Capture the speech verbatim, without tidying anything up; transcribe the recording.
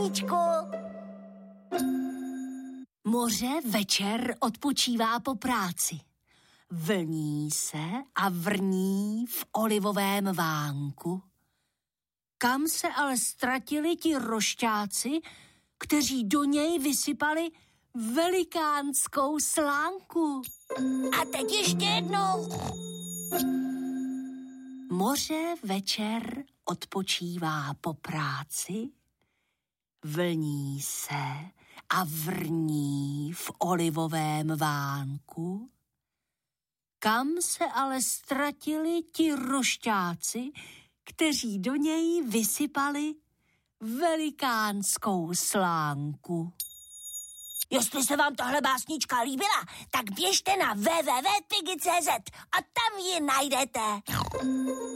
básničku. Moře večer odpočívá po práci. Vlní se a vrní v olivovém vánku. Kam se ale ztratili ti rošťáci, kteří do něj vysypali velikánskou slánku? A teď ještě jednou. Moře večer odpočívá po práci, vlní se a vrní v olivovém vánku. Kam se ale ztratili ti rošťáci, kteří do něj vysypali velikánskou slánku? Jestli se vám tahle básnička líbila, tak běžte na w w w tečka pigi tečka c z a tam ji najdete.